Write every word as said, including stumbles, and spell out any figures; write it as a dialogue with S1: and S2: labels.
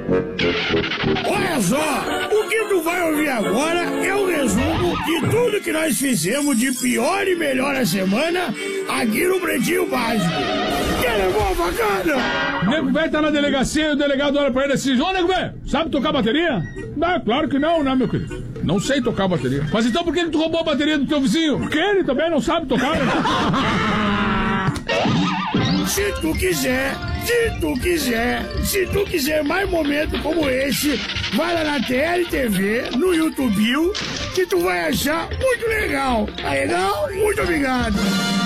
S1: Olha só, o que tu vai ouvir agora é o resumo de tudo que nós fizemos de pior e melhor a semana aqui no Pretinho Básico. Quer levar a facada?
S2: Nego velho tá na delegacia e o delegado olha pra ele assim: ô nego velho, sabe tocar bateria? Não, claro que não, né, meu querido? Não sei tocar bateria. Mas então por que tu roubou a bateria do teu vizinho? Porque ele também não sabe tocar, né?
S1: Se tu quiser, se tu quiser, se tu quiser mais momentos como esse, vai lá na T L T V, no YouTube, que tu vai achar muito legal. Tá legal? Muito obrigado.